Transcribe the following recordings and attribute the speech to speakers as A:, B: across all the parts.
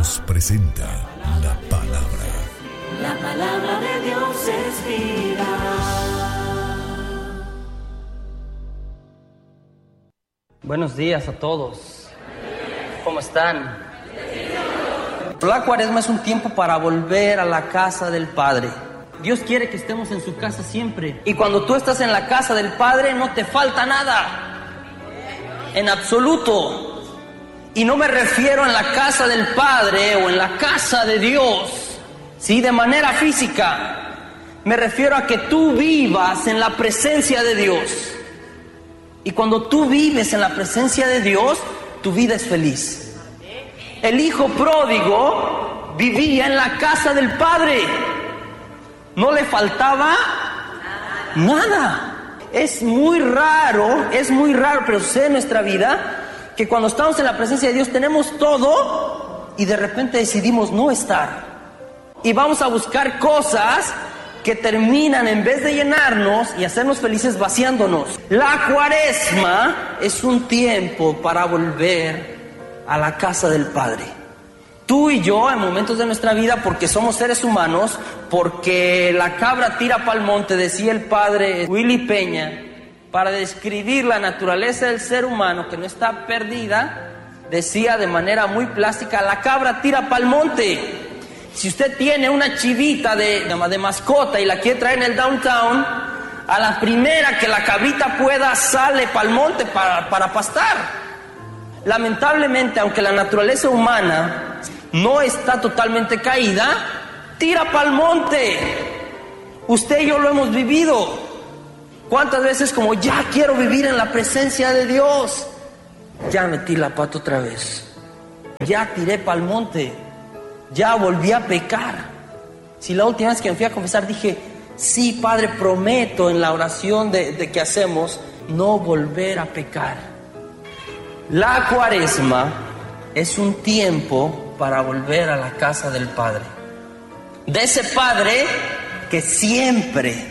A: Dios presenta la palabra.
B: La palabra de Dios es vida.
C: Buenos días a todos. ¿Cómo están? La Cuaresma es un tiempo para volver a la casa del Padre. Dios quiere que estemos en su casa siempre. Y cuando tú estás en la casa del Padre no te falta nada. En absoluto. Y no me refiero en la casa del Padre o en la casa de Dios, ¿sí? De manera física. Me refiero a que tú vivas en la presencia de Dios. Y cuando tú vives en la presencia de Dios, tu vida es feliz. El hijo pródigo vivía en la casa del Padre. No le faltaba nada. Es muy raro, pero sucede en nuestra vida que cuando estamos en la presencia de Dios tenemos todo y de repente decidimos no estar. Y vamos a buscar cosas que terminan, en vez de llenarnos y hacernos felices, vaciándonos. La Cuaresma es un tiempo para volver a la casa del Padre. Tú y yo, en momentos de nuestra vida, porque somos seres humanos, porque la cabra tira pa'l monte, decía el padre Willy Peña, para describir la naturaleza del ser humano que no está perdida, decía de manera muy plástica: la cabra tira pa'l monte. Si usted tiene una chivita de mascota y la quiere traer en el downtown, a la primera que la cabrita pueda sale pa'l monte para pastar. Lamentablemente, aunque la naturaleza humana no está totalmente caída, tira pa'l monte. Usted y yo lo hemos vivido. ¿Cuántas veces como ya quiero vivir en la presencia de Dios? Ya metí la pata otra vez. Ya tiré pa'l monte. Ya volví a pecar. Si la última vez que me fui a confesar dije: sí, Padre, prometo en la oración de que hacemos no volver a pecar. La Cuaresma es un tiempo para volver a la casa del Padre. De ese Padre que siempre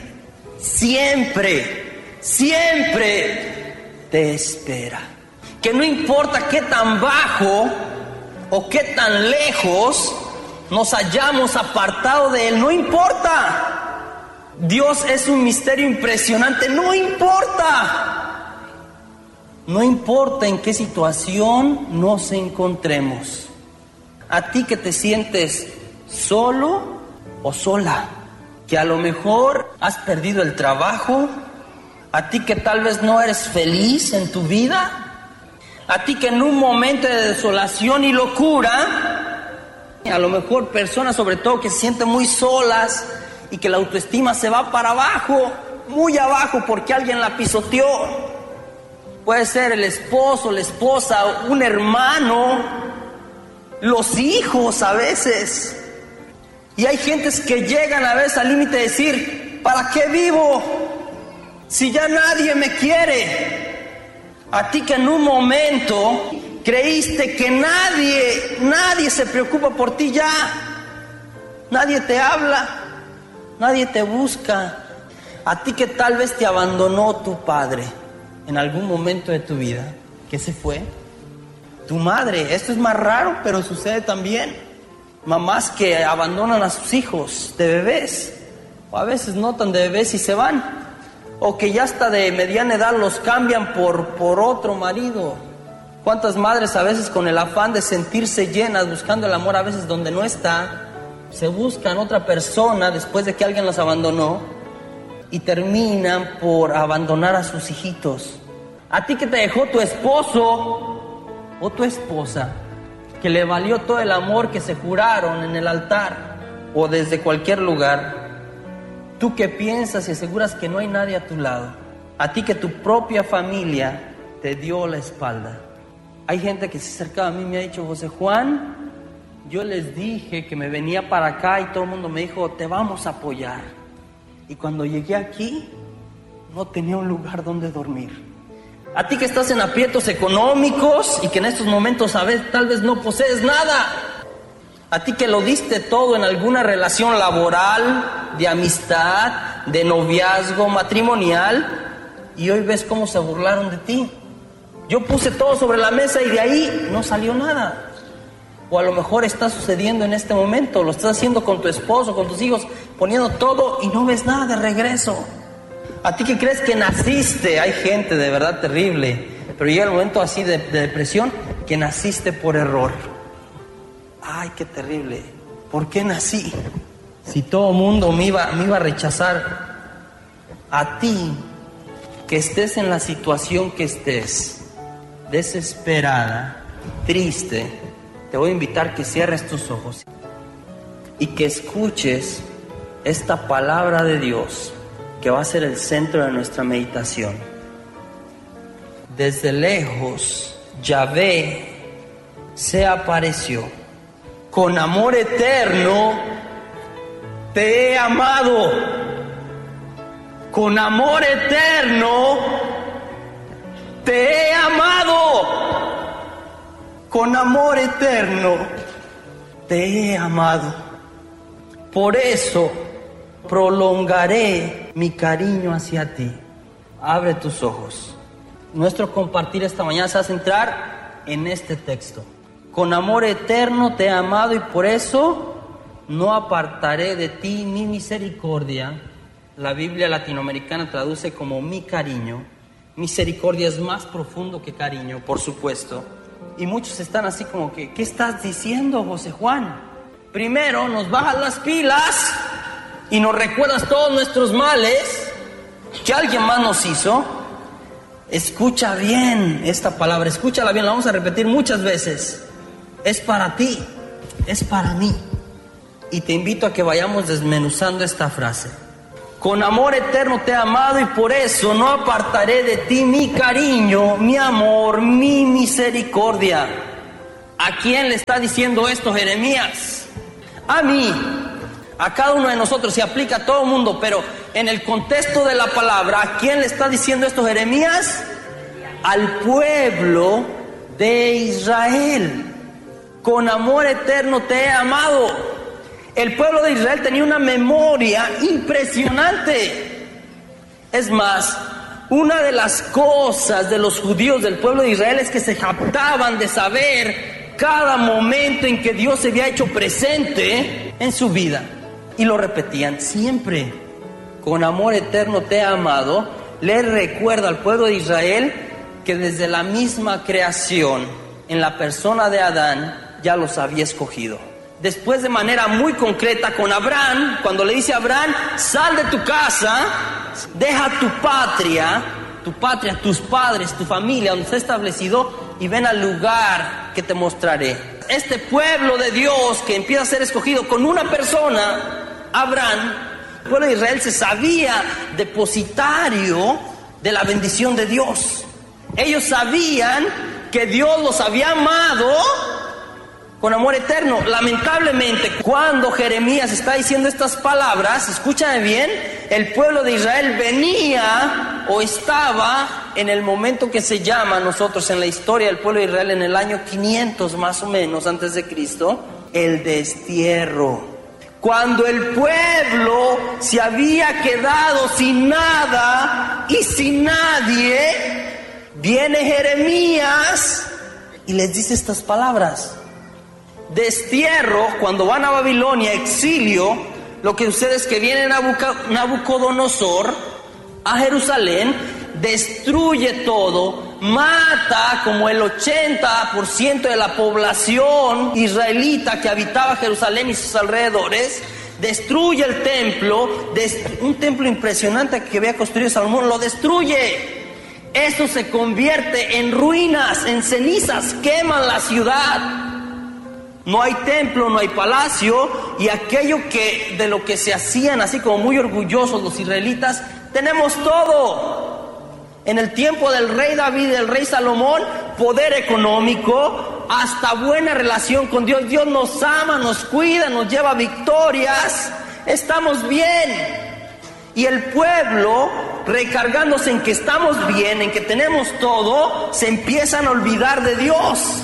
C: te espera. Que no importa qué tan bajo o qué tan lejos nos hayamos apartado de Él, no importa. Dios es un misterio impresionante, no importa. No importa en qué situación nos encontremos. A ti que te sientes solo o sola, que a lo mejor has perdido el trabajo, a ti que tal vez no eres feliz en tu vida, a ti que en un momento de desolación y locura, a lo mejor personas sobre todo que se sienten muy solas y que la autoestima se va para abajo, muy abajo porque alguien la pisoteó. Puede ser el esposo, la esposa, un hermano, los hijos a veces. Y hay gentes que llegan a veces al límite de decir: ¿para qué vivo si ya nadie me quiere? A ti que en un momento creíste que nadie se preocupa por ti ya. Nadie te habla, nadie te busca. A ti que tal vez te abandonó tu padre en algún momento de tu vida, que se fue. Tu madre, esto es más raro, pero sucede también. Mamás que abandonan a sus hijos de bebés, o a veces no tan de bebés y se van, o que ya hasta de mediana edad los cambian por otro marido. ¿Cuántas madres a veces con el afán de sentirse llenas, buscando el amor a veces donde no está, se buscan otra persona después de que alguien los abandonó y terminan por abandonar a sus hijitos? A ti que te dejó tu esposo o tu esposa, que le valió todo el amor que se juraron en el altar o desde cualquier lugar, tú que piensas y aseguras que no hay nadie a tu lado, a ti que tu propia familia te dio la espalda. Hay gente que se acercaba a mí y me ha dicho: José Juan, yo les dije que me venía para acá y todo el mundo me dijo: te vamos a apoyar. Y cuando llegué aquí, no tenía un lugar donde dormir. A ti que estás en aprietos económicos y que en estos momentos tal vez no posees nada. A ti que lo diste todo en alguna relación laboral, de amistad, de noviazgo, matrimonial, y hoy ves cómo se burlaron de ti. Yo puse todo sobre la mesa y de ahí no salió nada. O a lo mejor está sucediendo en este momento, lo estás haciendo con tu esposo, con tus hijos, poniendo todo y no ves nada de regreso. A ti que crees que naciste, hay gente de verdad terrible, pero llega el momento así de depresión, que naciste por error. Ay, qué terrible. ¿Por qué nací? Si todo el mundo me iba a rechazar. A ti, que estés en la situación que estés, desesperada, triste, te voy a invitar que cierres tus ojos y que escuches esta palabra de Dios que va a ser el centro de nuestra meditación. Desde lejos, Yahvé se apareció. Con amor eterno te he amado. Con amor eterno te he amado. Con amor eterno te he amado. Por eso prolongaré mi cariño hacia ti. Abre tus ojos. Nuestro compartir esta mañana se va a centrar en este texto. Con amor eterno te he amado y por eso no apartaré de ti mi misericordia. La Biblia latinoamericana traduce como mi cariño. Misericordia es más profundo que cariño, por supuesto. Y muchos están así como que, ¿qué estás diciendo, José Juan? Primero nos bajas las pilas y nos recuerdas todos nuestros males que alguien más nos hizo. Escucha bien esta palabra, escúchala bien, la vamos a repetir muchas veces. Es para ti, es para mí. Y te invito a que vayamos desmenuzando esta frase. Con amor eterno te he amado y por eso no apartaré de ti mi cariño, mi amor, mi misericordia. ¿A quién le está diciendo esto Jeremías? A mí, a cada uno de nosotros, se aplica a todo el mundo, pero en el contexto de la palabra, ¿a quién le está diciendo esto Jeremías? Al pueblo de Israel. Con amor eterno te he amado. El pueblo de Israel tenía una memoria impresionante. Es más, una de las cosas de los judíos del pueblo de Israel es que se jactaban de saber cada momento en que Dios se había hecho presente en su vida. Y lo repetían siempre. Con amor eterno te he amado. Le recuerda al pueblo de Israel que desde la misma creación, en la persona de Adán, ya los había escogido. Después, de manera muy concreta con Abraham, cuando le dice a Abraham, sal de tu casa, deja tu patria, tus padres, tu familia, donde está establecido, y ven al lugar que te mostraré. Este pueblo de Dios que empieza a ser escogido con una persona, Abraham, el pueblo de Israel se sabía depositario de la bendición de Dios. Ellos sabían que Dios los había amado con amor eterno. Lamentablemente, cuando Jeremías está diciendo estas palabras, escúchame bien, el pueblo de Israel venía o estaba en el momento que se llama nosotros en la historia del pueblo de Israel en el año 500 más o menos antes de Cristo, el destierro. Cuando el pueblo se había quedado sin nada y sin nadie, viene Jeremías y les dice estas palabras. Destierro, cuando van a Babilonia, exilio, lo que sucede es que viene Nabucodonosor a Jerusalén, destruye todo, mata como el 80% de la población israelita que habitaba Jerusalén y sus alrededores, destruye el templo, un templo impresionante que había construido Salomón, lo destruye. Eso se convierte en ruinas, en cenizas, queman la ciudad. No hay templo, no hay palacio, y aquello que de lo que se hacían así como muy orgullosos los israelitas, tenemos todo. En el tiempo del rey David, del rey Salomón, poder económico, hasta buena relación con Dios. Dios nos ama, nos cuida, nos lleva victorias, estamos bien. Y el pueblo, recargándose en que estamos bien, en que tenemos todo, se empiezan a olvidar de Dios.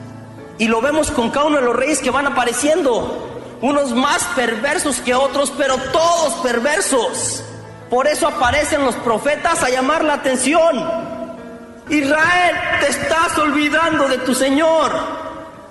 C: Y lo vemos con cada uno de los reyes que van apareciendo. Unos más perversos que otros, pero todos perversos. Por eso aparecen los profetas a llamar la atención. Israel, te estás olvidando de tu Señor.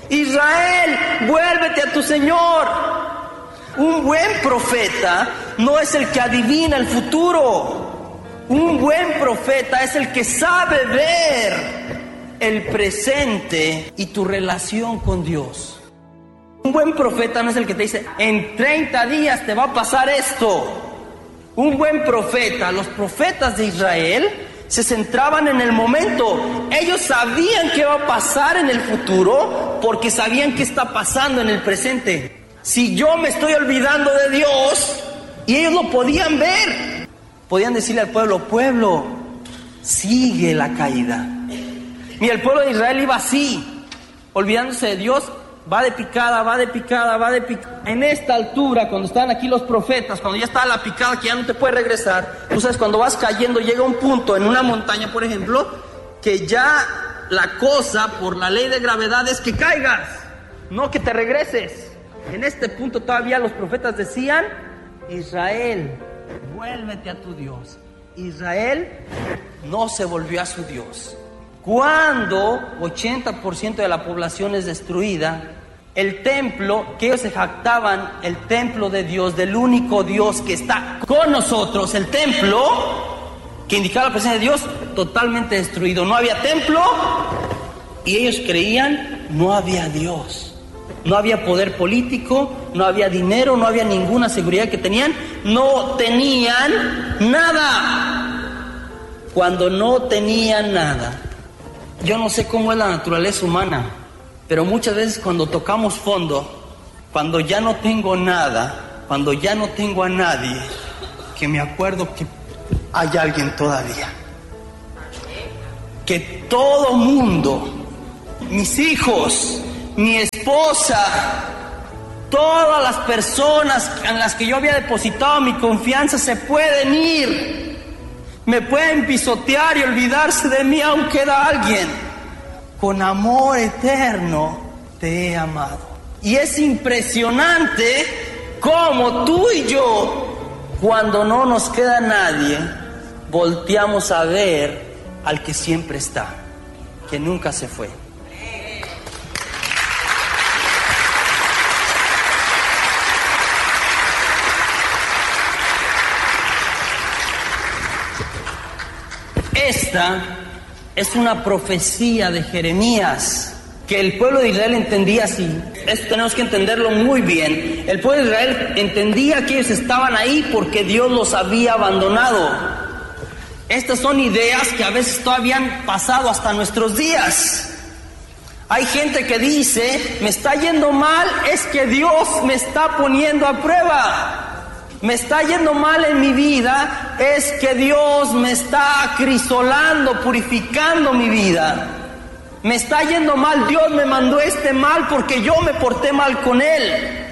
C: Israel, vuélvete a tu Señor. Un buen profeta no es el que adivina el futuro. Un buen profeta es el que sabe ver el presente y tu relación con Dios. Un buen profeta no es el que te dice, en 30 días te va a pasar esto. Un buen profeta, los profetas de Israel se centraban en el momento. Ellos sabían qué va a pasar en el futuro porque sabían qué está pasando en el presente. Si yo me estoy olvidando de Dios, y ellos lo podían ver, podían decirle al pueblo, pueblo, sigue la caída. Mira, el pueblo de Israel iba así, olvidándose de Dios, va de picada, va de picada, va de picada. En esta altura, cuando estaban aquí los profetas, cuando ya estaba la picada que ya no te puedes regresar, tú sabes, cuando vas cayendo llega un punto en una montaña, por ejemplo, que ya la cosa, por la ley de gravedad, es que caigas, no que te regreses. En este punto todavía los profetas decían, Israel, vuélvete a tu Dios. Israel no se volvió a su Dios. Cuando 80% de la población es destruida, el templo, que ellos se jactaban, el templo de Dios, del único Dios que está con nosotros, el templo que indicaba la presencia de Dios, totalmente destruido. No había templo y ellos creían, no había Dios. No había poder político, no había dinero, no había ninguna seguridad que tenían. No tenían nada. Cuando no tenían nada. Yo no sé cómo es la naturaleza humana, pero muchas veces cuando tocamos fondo, cuando ya no tengo nada, cuando ya no tengo a nadie, que me acuerdo que hay alguien todavía. Que todo mundo, mis hijos, mi esposa, todas las personas en las que yo había depositado mi confianza se pueden ir. Me pueden pisotear y olvidarse de mí, aún queda alguien. Con amor eterno te he amado. Y es impresionante cómo tú y yo, cuando no nos queda nadie, volteamos a ver al que siempre está, que nunca se fue. Esta es una profecía de Jeremías que el pueblo de Israel entendía así. Esto tenemos que entenderlo muy bien. El pueblo de Israel entendía que ellos estaban ahí porque Dios los había abandonado. Estas son ideas que a veces todavía han pasado hasta nuestros días. Hay gente que dice, me está yendo mal, es que Dios me está poniendo a prueba. Me está yendo mal en mi vida, es que Dios me está acrisolando, purificando mi vida. Me está yendo mal, Dios me mandó este mal porque yo me porté mal con Él.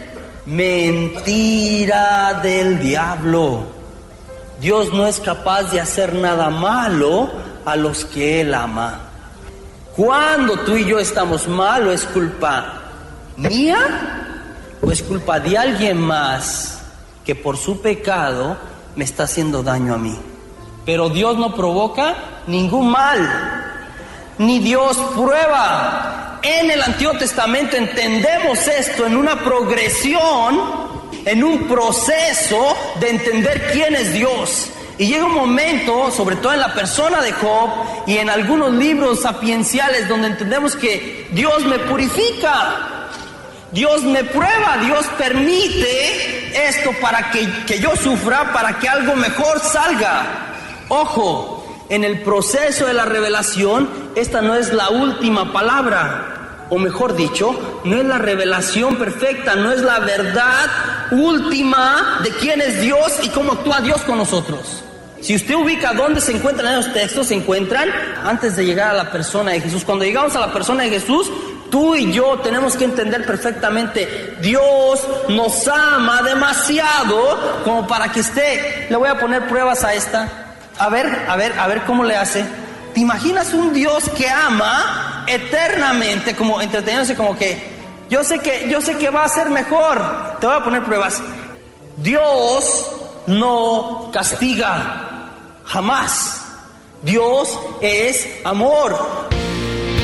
C: Mentira del diablo. Dios no es capaz de hacer nada malo a los que Él ama. Cuando tú y yo estamos mal, ¿o es culpa mía o es culpa de alguien más que por su pecado me está haciendo daño a mí? Pero Dios no provoca ningún mal, ni Dios prueba. En el Antiguo Testamento entendemos esto en una progresión, en un proceso de entender quién es Dios. Y llega un momento, sobre todo en la persona de Job y en algunos libros sapienciales, donde entendemos que Dios me purifica. Dios me prueba, Dios permite esto para que yo sufra, para que algo mejor salga. Ojo, en el proceso de la revelación, esta no es la última palabra, o mejor dicho, no es la revelación perfecta, no es la verdad última de quién es Dios y cómo actúa Dios con nosotros. Si usted ubica dónde se encuentran esos textos, se encuentran antes de llegar a la persona de Jesús. Cuando llegamos a la persona de Jesús, tú y yo tenemos que entender perfectamente, Dios nos ama demasiado como para que esté. Le voy a poner pruebas a esta. A ver cómo le hace. ¿Te imaginas un Dios que ama eternamente, como entreteniéndose, como que yo sé que va a ser mejor? Te voy a poner pruebas. Dios no castiga, jamás. Dios es amor.